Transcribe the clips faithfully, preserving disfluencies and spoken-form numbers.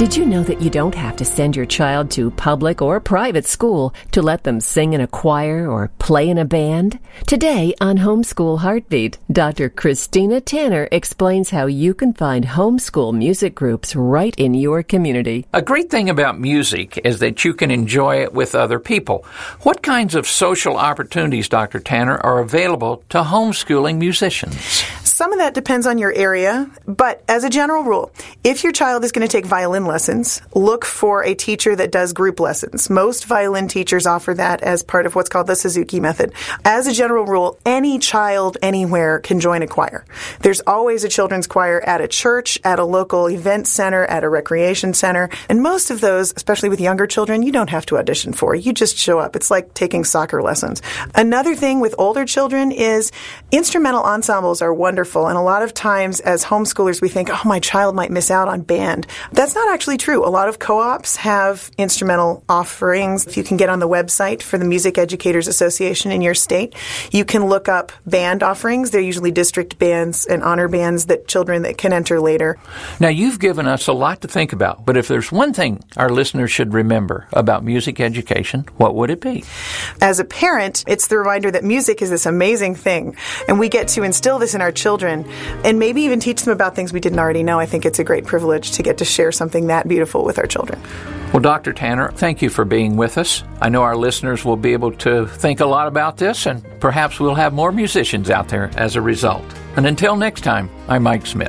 Did you know that you don't have to send your child to public or private school to let them sing in a choir or play in a band? Today on Homeschool Heartbeat, Doctor Christina Tanner explains how you can find homeschool music groups right in your community. A great thing about music is that you can enjoy it with other people. What kinds of social opportunities, Doctor Tanner, are available to homeschooling musicians? Some of that depends on your area, but as a general rule, if your child is going to take violin lessons, look for a teacher that does group lessons. Most violin teachers offer that as part of what's called the Suzuki method. As a general rule, any child anywhere can join a choir. There's always a children's choir at a church, at a local event center, at a recreation center, and most of those, especially with younger children, you don't have to audition for. You just show up. It's like taking soccer lessons. Another thing with older children is instrumental ensembles are wonderful. And a lot of times as homeschoolers, we think, oh, my child might miss out on band. That's not actually true. A lot of co-ops have instrumental offerings. If you can get on the website for the Music Educators Association in your state, you can look up band offerings. They're usually district bands and honor bands that children that can enter later. Now, you've given us a lot to think about, but if there's one thing our listeners should remember about music education, what would it be? As a parent, it's the reminder that music is this amazing thing, and we get to instill this in our children and maybe even teach them about things we didn't already know. I think it's a great privilege to get to share something that beautiful with our children. Well, Doctor Tanner, thank you for being with us. I know our listeners will be able to think a lot about this, and perhaps we'll have more musicians out there as a result. And until next time, I'm Mike Smith.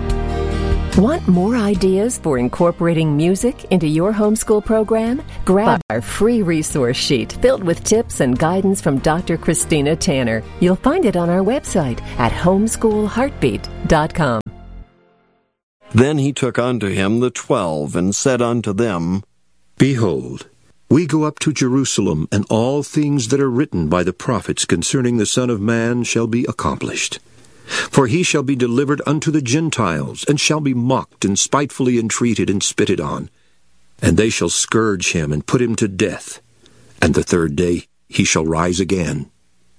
Want more ideas for incorporating music into your homeschool program? Grab our free resource sheet filled with tips and guidance from Doctor Christina Tanner. You'll find it on our website at homeschool heartbeat dot com. Then he took unto him the twelve, and said unto them, Behold, we go up to Jerusalem, and all things that are written by the prophets concerning the Son of Man shall be accomplished. For he shall be delivered unto the Gentiles, and shall be mocked, and spitefully entreated, and spitted on. And they shall scourge him, and put him to death. And the third day he shall rise again.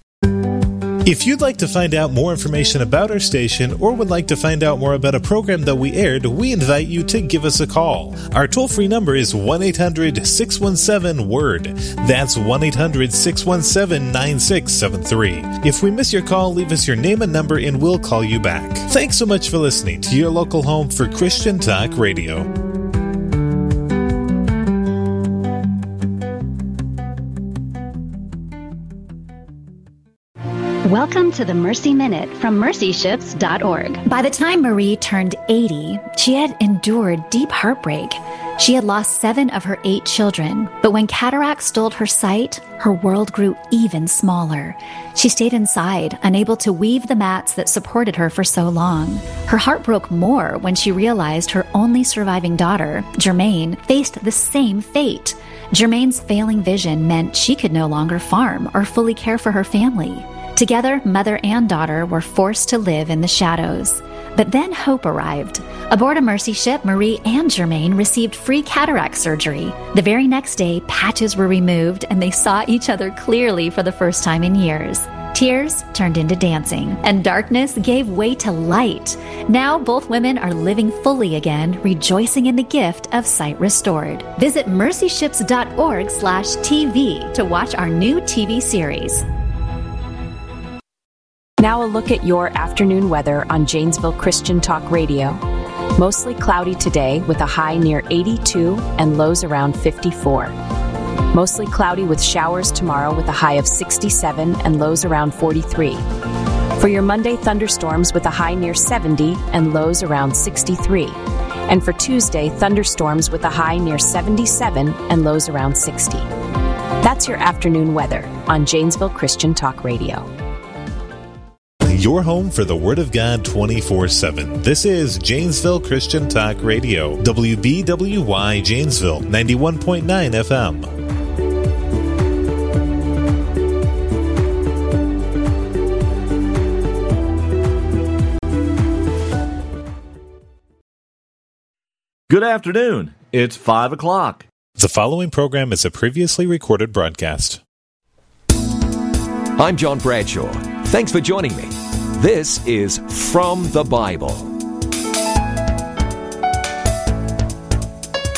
If you'd like to find out more information about our station or would like to find out more about a program that we aired, we invite you to give us a call. Our toll-free number is one eight hundred six one seven word. That's one eight hundred six one seven nine six seven three. If we miss your call, leave us your name and number and we'll call you back. Thanks so much for listening to your local home for Christian Talk Radio. Welcome to the Mercy Minute from mercy ships dot org. By the time Marie turned eighty, she had endured deep heartbreak. She had lost seven of her eight children, but when cataracts stole her sight, her world grew even smaller. She stayed inside, unable to weave the mats that supported her for so long. Her heart broke more when she realized her only surviving daughter, Jermaine, faced the same fate. Jermaine's failing vision meant she could no longer farm or fully care for her family. Together, mother and daughter were forced to live in the shadows. But then hope arrived. Aboard a Mercy ship, Marie and Jermaine received free cataract surgery. The very next day, patches were removed and they saw each other clearly for the first time in years. Tears turned into dancing, and darkness gave way to light. Now both women are living fully again, rejoicing in the gift of sight restored. Visit mercy ships dot org slash T V to watch our new T V series. Now a look at your afternoon weather on Janesville Christian Talk Radio. Mostly cloudy today with a high near eighty-two and lows around fifty-four. Mostly cloudy with showers tomorrow with a high of sixty-seven and lows around forty-three. For your Monday, thunderstorms with a high near seventy and lows around sixty-three. And for Tuesday, thunderstorms with a high near seventy-seven and lows around sixty. That's your afternoon weather on Janesville Christian Talk Radio. Your home for the Word of God twenty-four seven. This is Janesville Christian Talk Radio, W B W Y Janesville, ninety-one point nine F M. Good afternoon. It's five o'clock. The following program is a previously recorded broadcast. I'm John Bradshaw. Thanks for joining me. This is From the Bible.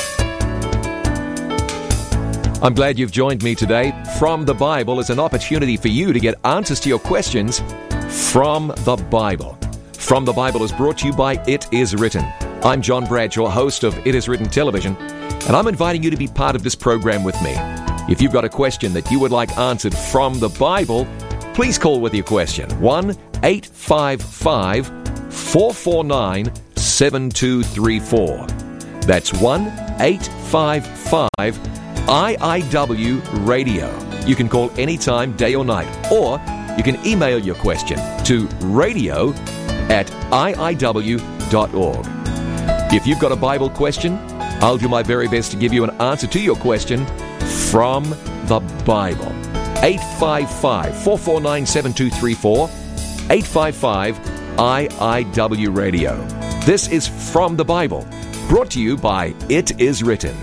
I'm glad you've joined me today. From the Bible is an opportunity for you to get answers to your questions from the Bible. From the Bible is brought to you by It Is Written. I'm John Bradshaw, host of It Is Written Television, and I'm inviting you to be part of this program with me. If you've got a question that you would like answered from the Bible, please call with your question. one eight five five, four four nine, seven two three four. That's one eight five five, I I W radio. You can call anytime, day or night, or you can email your question to radio at I I W dot org. If you've got a Bible question, I'll do my very best to give you an answer to your question from the Bible. eight five five, four four nine, seven two three four, eight five five, I I W radio. This is From the Bible, brought to you by It Is Written.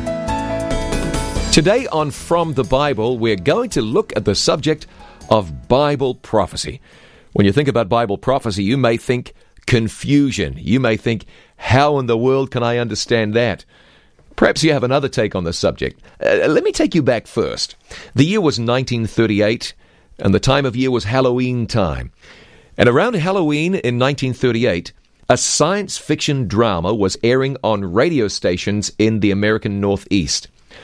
Today on From the Bible, we're going to look at the subject of Bible prophecy. When you think about Bible prophecy, you may think confusion. You may think, how in the world can I understand that? Perhaps you have another take on the subject. Uh, let me take you back first. The year was nineteen thirty-eight, and the time of year was Halloween time. And around Halloween in nineteen thirty-eight, a science fiction drama was airing on radio stations in the American Northeast.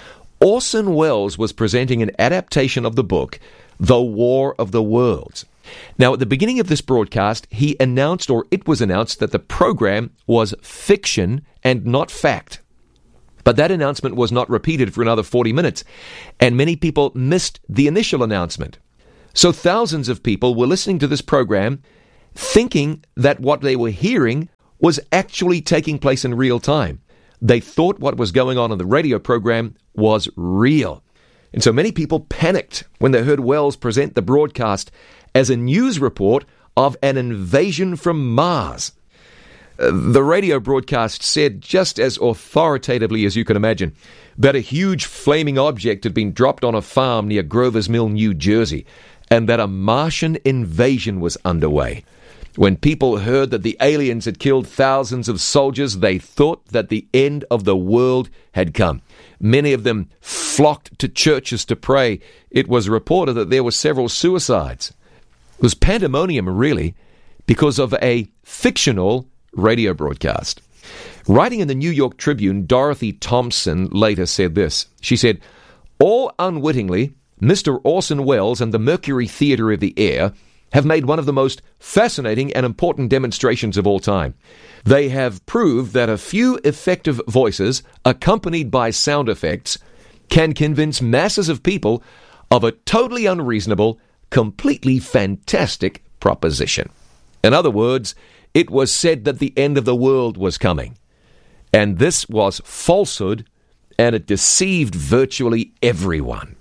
Orson Welles was presenting an adaptation of the book, The War of the Worlds. Now, at the beginning of this broadcast, he announced, or it was announced, that the program was fiction and not fact. But that announcement was not repeated for another forty minutes, and many people missed the initial announcement. So thousands of people were listening to this program thinking that what they were hearing was actually taking place in real time. They thought what was going on in the radio program was real. And so many people panicked when they heard Wells present the broadcast as a news report of an invasion from Mars. Uh, the radio broadcast said, just as authoritatively as you can imagine, that a huge flaming object had been dropped on a farm near Grover's Mill, New Jersey, and that a Martian invasion was underway. When people heard that the aliens had killed thousands of soldiers, they thought that the end of the world had come. Many of them flocked to churches to pray. It was reported that there were several suicides. It was pandemonium, really, because of a fictional radio broadcast. Writing in the New York Tribune, Dorothy Thompson later said this. She said, all unwittingly, Mister Orson Welles and the Mercury Theater of the Air have made one of the most fascinating and important demonstrations of all time. They have proved that a few effective voices, accompanied by sound effects, can convince masses of people of a totally unreasonable, completely fantastic proposition. In other words, it was said that the end of the world was coming. And this was falsehood, and it deceived virtually everyone.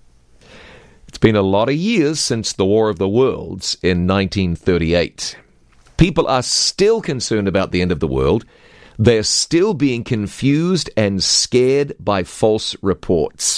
It's been a lot of years since the War of the Worlds in nineteen thirty-eight. People are still concerned about the end of the world. They're still being confused and scared by false reports.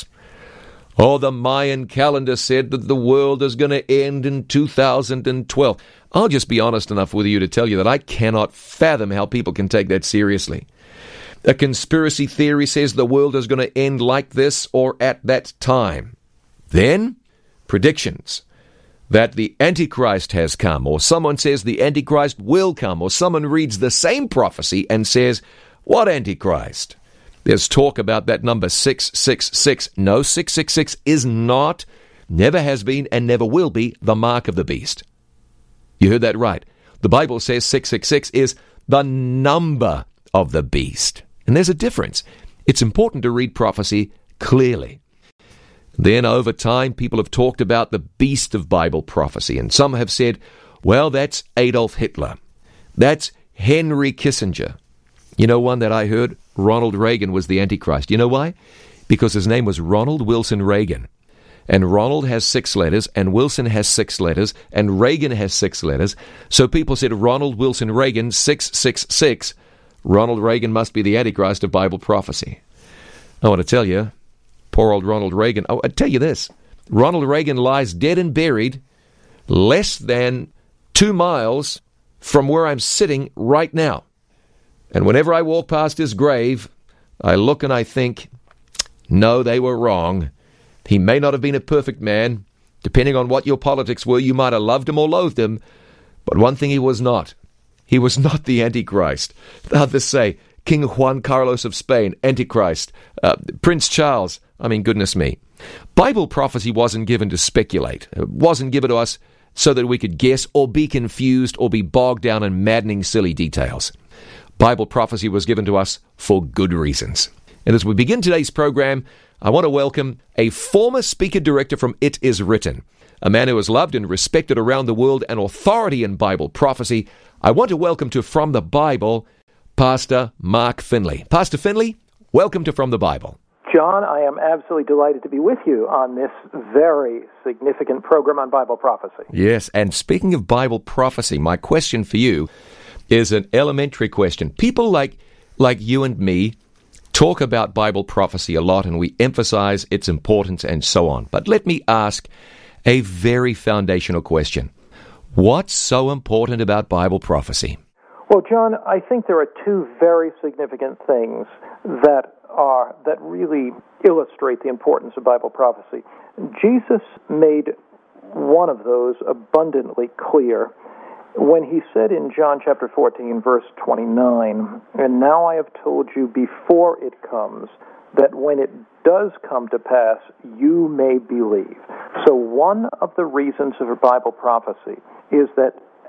Oh, the Mayan calendar said that the world is going to end in two thousand twelve. I'll just be honest enough with you to tell you that I cannot fathom how people can take that seriously. A conspiracy theory says the world is going to end like this or at that time. Then, predictions that the Antichrist has come, or someone says the Antichrist will come, or someone reads the same prophecy and says, what Antichrist? There's talk about that number six six six. No, six six six is not, never has been, and never will be the mark of the beast. You heard that right. The Bible says six six six is the number of the beast. And there's a difference. It's important to read prophecy clearly. Then over time, people have talked about the beast of Bible prophecy, and some have said, well, that's Adolf Hitler. That's Henry Kissinger. You know one that I heard? Ronald Reagan was the Antichrist. You know why? Because his name was Ronald Wilson Reagan. And Ronald has six letters, and Wilson has six letters, and Reagan has six letters. So people said Ronald Wilson Reagan, six six six. Ronald Reagan must be the Antichrist of Bible prophecy. I want to tell you, poor old Ronald Reagan. Oh, I tell you this. Ronald Reagan lies dead and buried less than two miles from where I'm sitting right now. And whenever I walk past his grave, I look and I think, no, they were wrong. He may not have been a perfect man. Depending on what your politics were, you might have loved him or loathed him. But one thing he was not. He was not the Antichrist. Others say, King Juan Carlos of Spain, Antichrist. Uh, Prince Charles, I mean, goodness me. Bible prophecy wasn't given to speculate. It wasn't given to us so that we could guess or be confused or be bogged down in maddening, silly details. Bible prophecy was given to us for good reasons. And as we begin today's program, I want to welcome a former speaker director from It Is Written, a man who is loved and respected around the world, an authority in Bible prophecy. I want to welcome to From the Bible, Pastor Mark Finley. Pastor Finley, welcome to From the Bible. John, I am absolutely delighted to be with you on this very significant program on Bible prophecy. Yes, and speaking of Bible prophecy, my question for you is an elementary question. People like like you and me talk about Bible prophecy a lot, and we emphasize its importance and so on. But let me ask a very foundational question. What's so important about Bible prophecy? Well, John, I think there are two very significant things that are that really illustrate the importance of Bible prophecy. Jesus made one of those abundantly clear when he said in John chapter fourteen, verse twenty-nine, "And now I have told you before it comes, that when it does come to pass, you may believe." So one of the reasons for Bible prophecy is that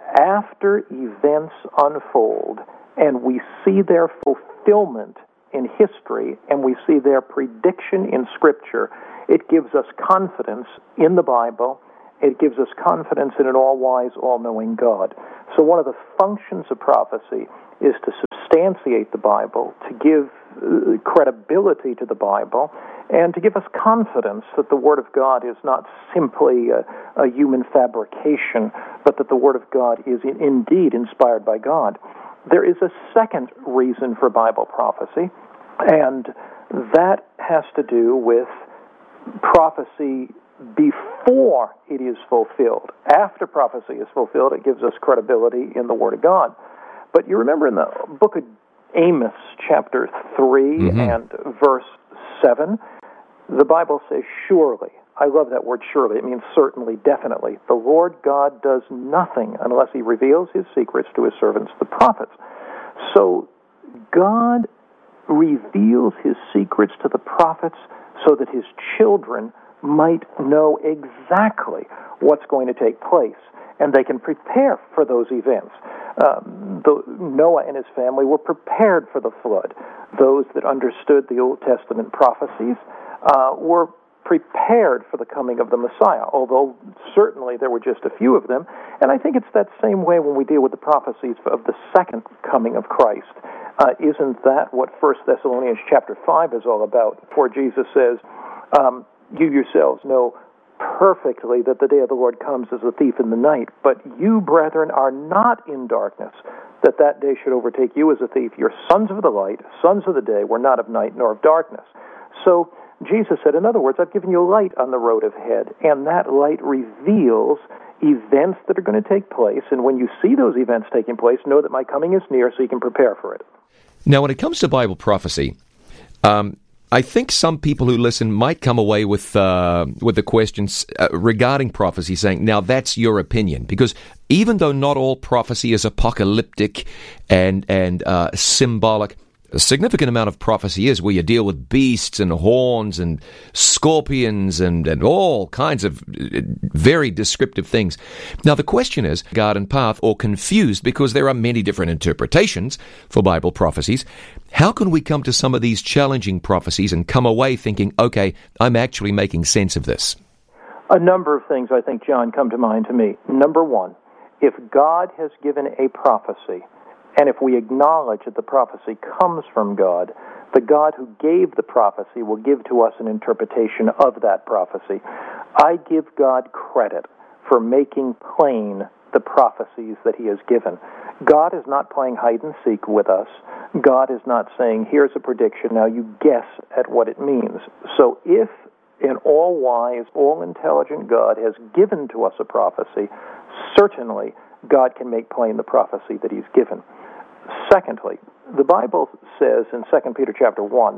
after events unfold and we see their fulfillment in history and we see their prediction in Scripture, it gives us confidence in the Bible. It gives us confidence in an all-wise, all-knowing God. So one of the functions of prophecy is to substantiate the Bible, to give uh, credibility to the Bible, and to give us confidence that the Word of God is not simply a, a human fabrication, but that the Word of God is in, indeed inspired by God. There is a second reason for Bible prophecy, and that has to do with prophecy before it is fulfilled. After prophecy is fulfilled, it gives us credibility in the Word of God. But you remember in the book of Amos, chapter three mm-hmm. and verse seven, the Bible says, "Surely," I love that word surely, it means certainly, definitely, "the Lord God does nothing unless He reveals His secrets to His servants, the prophets." So God reveals His secrets to the prophets so that His children might know exactly what's going to take place, and they can prepare for those events. Um, the, Noah and his family were prepared for the flood. Those that understood the Old Testament prophecies uh, were prepared for the coming of the Messiah, although certainly there were just a few of them. And I think it's that same way when we deal with the prophecies of the second coming of Christ. Uh, isn't that what First Thessalonians chapter five is all about? For Jesus says, um, "You yourselves know perfectly that the day of the Lord comes as a thief in the night. But you, brethren, are not in darkness, that that day should overtake you as a thief. You're sons of the light, sons of the day. We're not of night nor of darkness." So Jesus said, in other words, I've given you light on the road ahead, and that light reveals events that are going to take place. And when you see those events taking place, know that my coming is near, so you can prepare for it. Now, when it comes to Bible prophecy, um, I think some people who listen might come away with uh, with the questions uh, regarding prophecy saying, now that's your opinion. Because even though not all prophecy is apocalyptic and, and uh, symbolic, a significant amount of prophecy is where you deal with beasts and horns and scorpions and, and all kinds of very descriptive things. Now, the question is, garden path or confused because there are many different interpretations for Bible prophecies. How can we come to some of these challenging prophecies and come away thinking, okay, I'm actually making sense of this? A number of things, I think, John, come to mind to me. Number one, if God has given a prophecy, and if we acknowledge that the prophecy comes from God, the God who gave the prophecy will give to us an interpretation of that prophecy. I give God credit for making plain the prophecies that He has given. God is not playing hide and seek with us. God is not saying, here's a prediction, now you guess at what it means. So if an all-wise, all-intelligent God has given to us a prophecy, certainly God can make plain the prophecy that He's given. Secondly, the Bible says in Second Peter chapter one,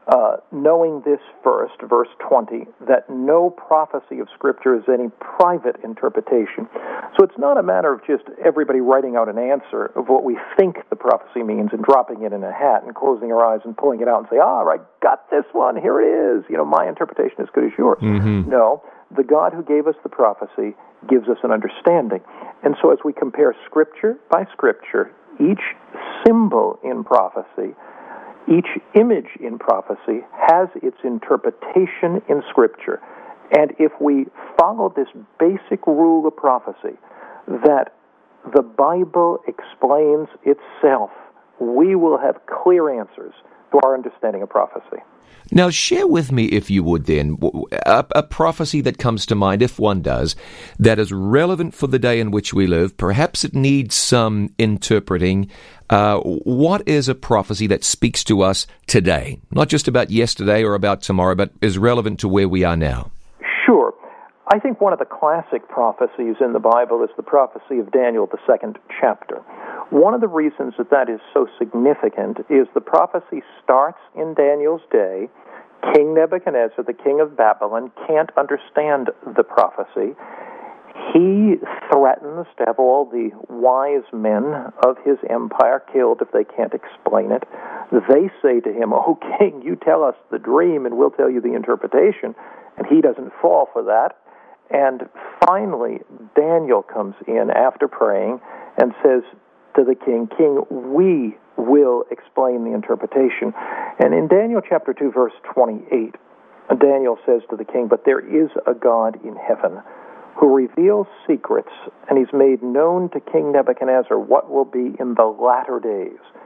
Uh, knowing this first, verse twenty, that no prophecy of Scripture is any private interpretation. So it's not a matter of just everybody writing out an answer of what we think the prophecy means and dropping it in a hat and closing our eyes and pulling it out and say, ah, I got this one, here it is. You know, my interpretation is as good as yours. Mm-hmm. No, the God who gave us the prophecy gives us an understanding. And so as we compare Scripture by Scripture, each symbol in prophecy, each image in prophecy has its interpretation in Scripture. And if we follow this basic rule of prophecy, that the Bible explains itself, we will have clear answers to our understanding of prophecy. Now, share with me, if you would then, a, a prophecy that comes to mind, if one does, that is relevant for the day in which we live. Perhaps it needs some interpreting. Uh, what is a prophecy that speaks to us today? Not just about yesterday or about tomorrow, but is relevant to where we are now. Sure. I think one of the classic prophecies in the Bible is the prophecy of Daniel, the second chapter. One of the reasons that that is so significant is the prophecy starts in Daniel's day. King Nebuchadnezzar, the king of Babylon, can't understand the prophecy. He threatens to have all the wise men of his empire killed if they can't explain it. They say to him, "Oh, king, you tell us the dream and we'll tell you the interpretation." And he doesn't fall for that. And finally, Daniel comes in after praying and says to the king, "King, we will explain the interpretation." And in Daniel chapter two, verse twenty-eight, Daniel says to the king, "But there is a God in heaven who reveals secrets, and he's made known to King Nebuchadnezzar what will be in the latter days."